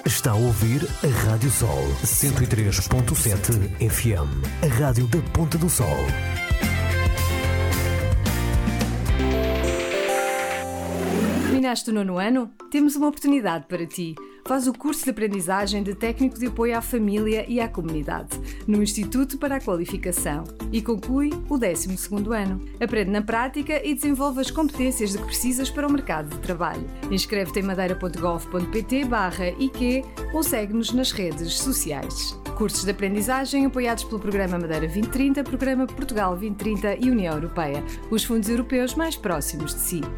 Está a ouvir a Rádio Sol 103.7 FM, a rádio da Ponta do Sol. Terminaste o 9º ano? Temos uma oportunidade para ti. Faz o curso de aprendizagem de técnico de apoio à família e à comunidade, no Instituto para a Qualificação, e conclui o 12º ano. Aprende na prática e desenvolve as competências de que precisas para o mercado de trabalho. Inscreve-te em madeira.gov.pt/IQ ou segue-nos nas redes sociais. Cursos de aprendizagem apoiados pelo Programa Madeira 2030, Programa Portugal 2030 e União Europeia, os fundos europeus mais próximos de si.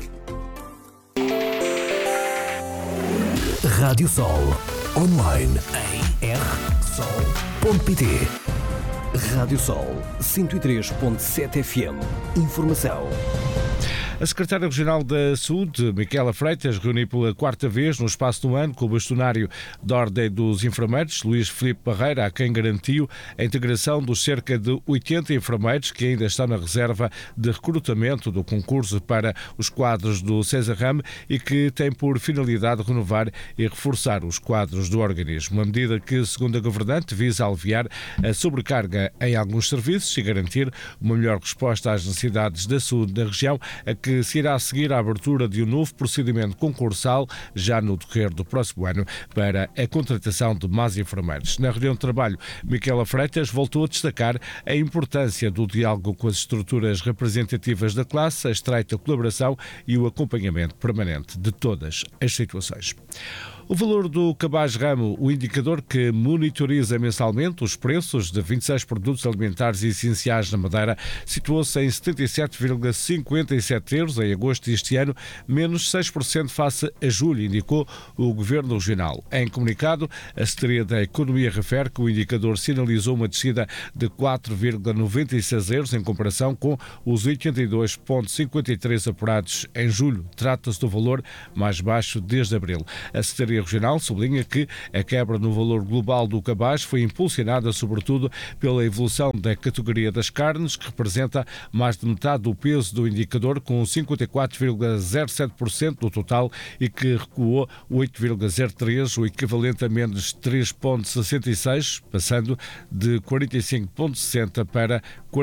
Rádio Sol, online em rsol.pt. Rádio Sol 103.7 FM. Informação. A Secretária Regional da Saúde, Micaela Freitas, reuniu pela 4ª vez no espaço do ano com o bastonário da Ordem dos Enfermeiros, Luís Filipe Barreira, a quem garantiu a integração dos cerca de 80 enfermeiros que ainda estão na reserva de recrutamento do concurso para os quadros do CESARRAM e que tem por finalidade renovar e reforçar os quadros do organismo. Uma medida que, segundo a governante, visa aliviar a sobrecarga em alguns serviços e garantir uma melhor resposta às necessidades da saúde da região, a que se irá seguir a abertura de um novo procedimento concursal já no decorrer do próximo ano para a contratação de mais enfermeiros. Na reunião de trabalho, Micaela Freitas voltou a destacar a importância do diálogo com as estruturas representativas da classe, a estreita colaboração e o acompanhamento permanente de todas as situações. O valor do cabaz ramo, o indicador que monitoriza mensalmente os preços de 26 produtos alimentares essenciais na Madeira, situou-se em 77,57 euros em agosto deste ano, menos 6% face a julho, indicou o Governo Regional. Em comunicado, a Secretaria da Economia refere que o indicador sinalizou uma descida de 4,96 euros em comparação com os 82,53 apurados em julho. Trata-se do valor mais baixo desde abril. A Secretaria Regional sublinha que a quebra no valor global do cabaz foi impulsionada sobretudo pela evolução da categoria das carnes, que representa mais de metade do peso do indicador, com 54,07% do total, e que recuou 8,03%, o equivalente a menos 3,66%, passando de 45,60 para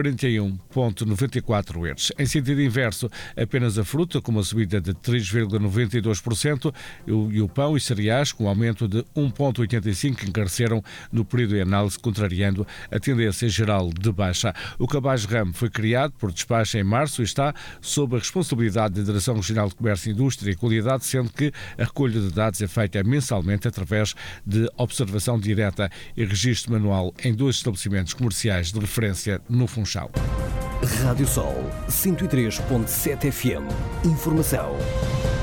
41,94 euros. Em sentido inverso, apenas a fruta, com uma subida de 3,92%, e o pão e cereais, com aumento de 1,85%, encareceram no período de análise, contrariando a tendência geral de baixa. O cabaz ramo foi criado por despacho em março e está sob a responsabilidade da Direção Regional de Comércio, Indústria e Qualidade, sendo que a recolha de dados é feita mensalmente através de observação direta e registro manual em 2 estabelecimentos comerciais de referência no Funchal. Rádio Sol 103.7 FM. Informação.